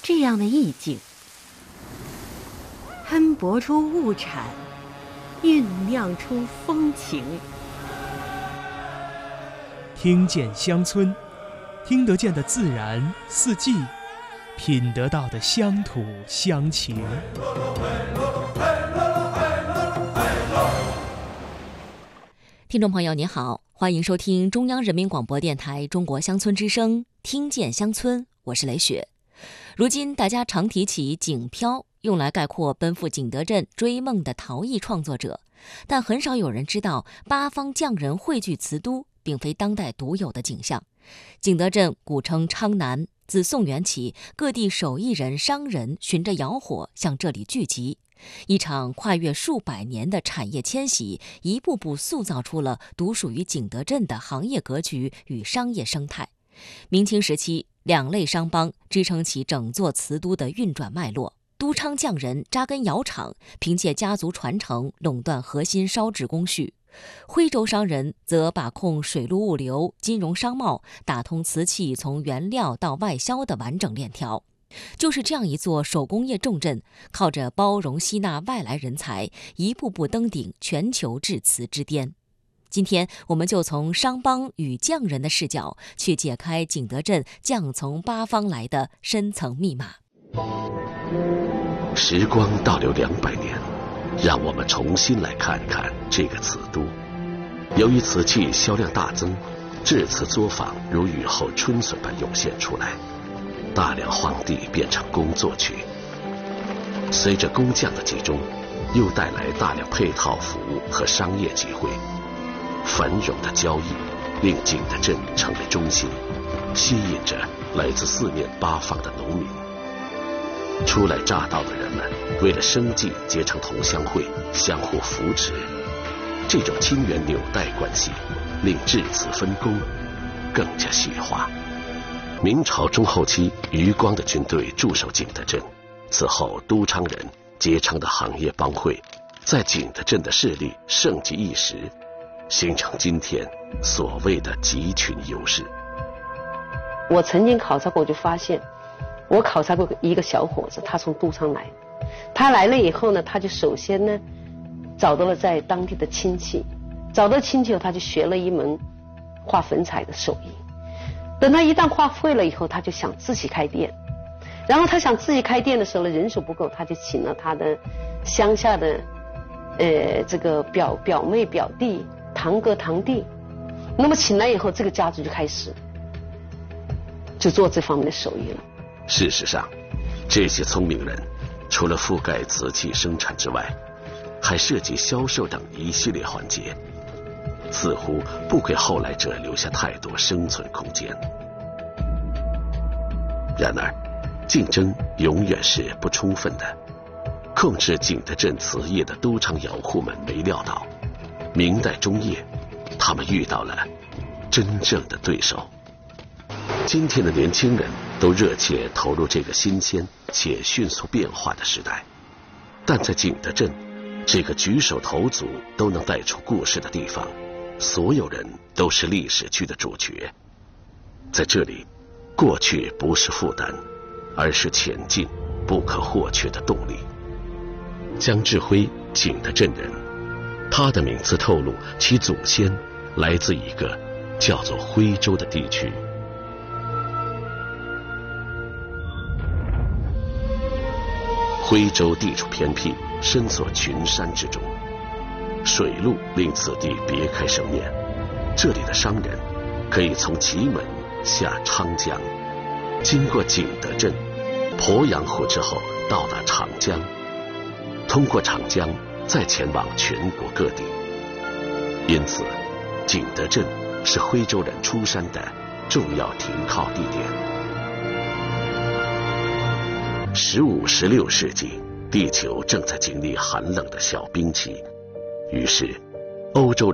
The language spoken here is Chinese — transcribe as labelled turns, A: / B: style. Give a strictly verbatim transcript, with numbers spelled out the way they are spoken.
A: 这样的意境，喷薄出物产，酝酿出风情。
B: 听见乡村，听得见的自然四季，品得到的乡土乡情。
C: 听众朋友您好，欢迎收听中央人民广播电台中国乡村之声，听见乡村，我是雷雪。如今大家常提起景漂，用来概括奔赴景德镇追梦的陶艺创作者，但很少有人知道八方匠人汇聚瓷都并非当代独有的景象。景德镇古称昌南，自宋元起，各地手艺人、商人循着窑火向这里聚集，一场跨越数百年的产业迁徙，一步步塑造出了独属于景德镇的行业格局与商业生态。明清时期，两类商帮支撑起整座瓷都的运转脉络。都昌匠人扎根窑厂，凭借家族传承垄断核心烧制工序；徽州商人则把控水陆物流、金融商贸，打通瓷器从原料到外销的完整链条。就是这样一座手工业重镇，靠着包容吸纳外来人才，一步步登顶全球制瓷之巅。今天我们就从商帮与匠人的视角，去解开景德镇匠从八方来的深层密码。
D: 时光倒流两百年，让我们重新来看看这个瓷都。由于瓷器销量大增，制瓷作坊如雨后春笋般涌现出来，大量荒地变成工作区。随着工匠的集中，又带来大量配套服务和商业机会。繁荣的交易令景德镇成为中心，吸引着来自四面八方的农民。初来乍到的人们为了生计结成同乡会，相互扶持，这种亲缘纽带关系令制瓷分工更加细化。明朝中后期，余光的军队驻守景德镇，此后都昌人结成的行业帮会在景德镇的势力盛极一时，形成今天所谓的集群优势。
E: 我曾经考察过，就发现我考察过一个小伙子，他从都昌来，他来了以后呢，他就首先呢找到了在当地的亲戚，找到亲戚后，他就学了一门画粉彩的手艺。等他一旦画会了以后，他就想自己开店。然后他想自己开店的时候呢，人手不够，他就请了他的乡下的呃这个表表妹、表弟、堂哥、堂弟。那么请来以后，这个家族就开始就做这方面的手艺了。
D: 事实上，这些聪明人除了覆盖瓷器生产之外，还涉及销售等一系列环节，似乎不给后来者留下太多生存空间。然而，竞争永远是不充分的。控制景德镇瓷业的都昌窑户们没料到，明代中叶，他们遇到了真正的对手。今天的年轻人都热切投入这个新鲜且迅速变化的时代，但在景德镇这个举手投足都能带出故事的地方，所有人都是历史剧的主角。在这里，过去不是负担，而是前进不可或缺的动力。江志辉，景德镇人，他的名字透露其祖先来自一个叫做徽州的地区。徽州地处偏僻，身锁群山之中，水路令此地别开生面。这里的商人可以从祁门下昌江，经过景德镇、鄱阳湖之后到达长江，通过长江再前往全国各地。因此，景德镇是徽州人出山的重要停靠地点。十五、十六世纪，地球正在经历寒冷的小冰期，于是，欧洲